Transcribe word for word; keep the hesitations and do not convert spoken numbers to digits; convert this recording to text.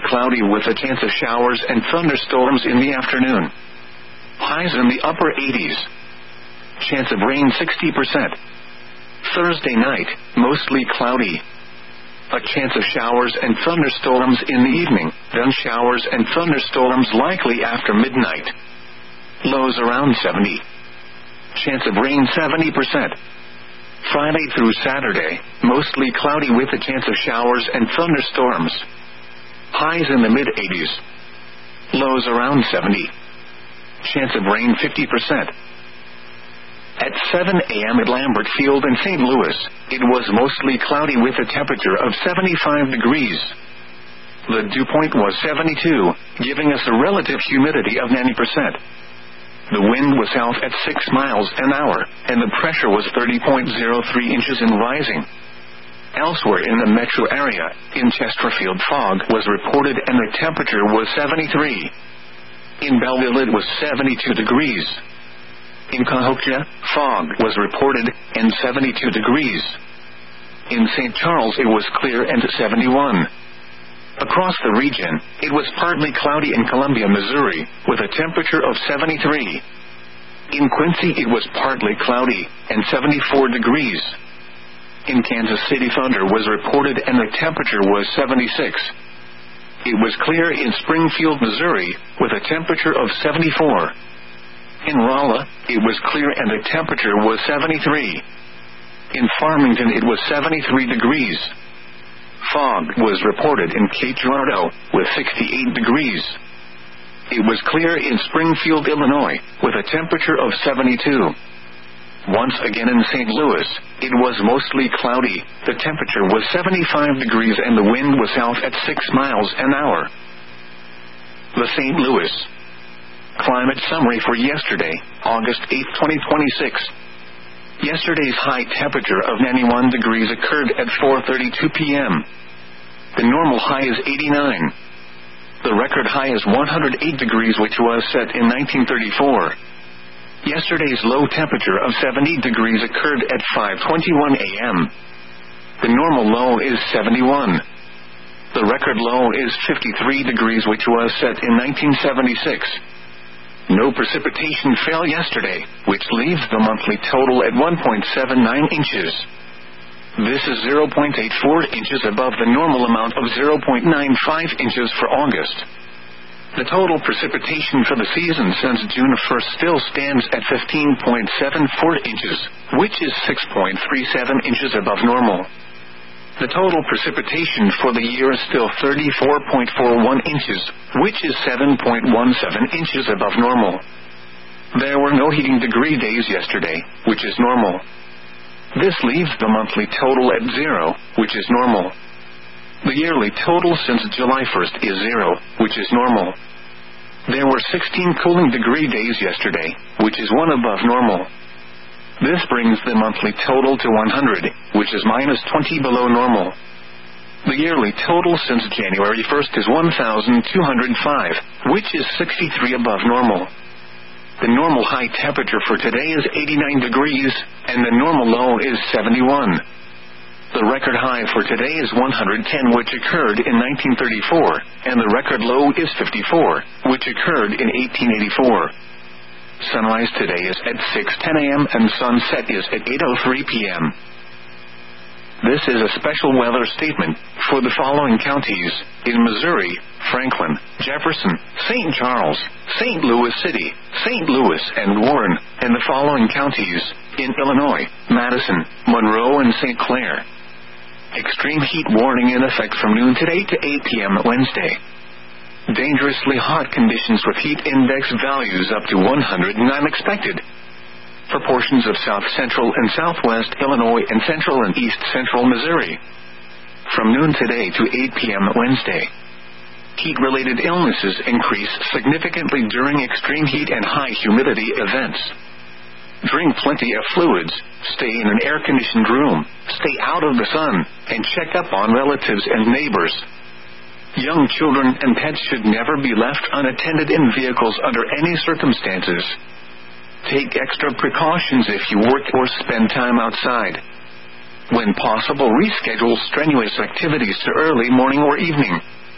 cloudy with a chance of showers and thunderstorms in the afternoon. Highs in the upper eighties. Chance of rain sixty percent. Thursday night, mostly cloudy. A chance of showers and thunderstorms in the evening, then showers and thunderstorms likely after midnight. Lows around seventy. Chance of rain seventy percent. Friday through Saturday, mostly cloudy with a chance of showers and thunderstorms. Highs in the mid-eighties. Lows around seventy. Chance of rain fifty percent. At seven a.m. at Lambert Field in Saint Louis, it was mostly cloudy with a temperature of seventy-five degrees. The dew point was seventy-two, giving us a relative humidity of ninety percent. The wind was south at six miles an hour, and the pressure was thirty point zero three inches and rising. Elsewhere in the metro area, in Chesterfield, fog was reported and the temperature was seventy-three. In Belleville it was seventy-two degrees. In Cahokia, fog was reported, and seventy-two degrees. In Saint Charles it was clear and seventy-one. Across the region, it was partly cloudy in Columbia, Missouri, with a temperature of seventy-three. In Quincy it was partly cloudy, and seventy-four degrees. In Kansas City thunder was reported and the temperature was seventy-six. It was clear in Springfield, Missouri, with a temperature of seventy-four. In Rolla, it was clear and the temperature was seventy-three. In Farmington it was seventy-three degrees. Fog was reported in Cape Girardeau, with sixty-eight degrees. It was clear in Springfield, Illinois, with a temperature of seventy-two. Once again in Saint Louis, it was mostly cloudy, the temperature was seventy-five degrees and the wind was south at six miles an hour. The Saint Louis Climate Summary for yesterday, August eighth, twenty twenty-six. Yesterday's high temperature of ninety-one degrees occurred at four thirty-two p.m. The normal high is eighty-nine. The record high is one hundred eight degrees, which was set in nineteen thirty-four. Yesterday's low temperature of seventy degrees occurred at five twenty-one a.m. The normal low is seventy-one. The record low is fifty-three degrees, which was set in nineteen seventy-six. No precipitation fell yesterday, which leaves the monthly total at one point seven nine inches. This is zero point eight four inches above the normal amount of zero point nine five inches for August. The total precipitation for the season since June first still stands at fifteen point seven four inches, which is six point three seven inches above normal. The total precipitation for the year is still thirty-four point four one inches, which is seven point one seven inches above normal. There were no heating degree days yesterday, which is normal. This leaves the monthly total at zero, which is normal. The yearly total since July first is zero, which is normal. There were sixteen cooling degree days yesterday, which is one above normal. This brings the monthly total to one hundred, which is minus twenty below normal. The yearly total since January first is one thousand two hundred five, which is sixty-three above normal. The normal high temperature for today is eighty-nine degrees, and the normal low is seventy-one. The record high for today is one hundred ten, which occurred in nineteen thirty-four, and the record low is fifty-four, which occurred in eighteen eighty-four. Sunrise today is at six ten a.m. and sunset is at eight oh three p.m. This is a special weather statement for the following counties: in Missouri, Franklin, Jefferson, Saint Charles, Saint Louis City, Saint Louis, and Warren, and the following counties: in Illinois, Madison, Monroe, and Saint Clair. Extreme heat warning in effect from noon today to eight p.m. Wednesday. Dangerously hot conditions with heat index values up to one hundred nine expected for portions of south central and southwest Illinois and central and east central Missouri. From noon today to eight p.m. Wednesday. Heat-related illnesses increase significantly during extreme heat and high humidity events. Drink plenty of fluids, stay in an air-conditioned room, stay out of the sun, and check up on relatives and neighbors. Young children and pets should never be left unattended in vehicles under any circumstances. Take extra precautions if you work or spend time outside. When possible, reschedule strenuous activities to early morning or evening.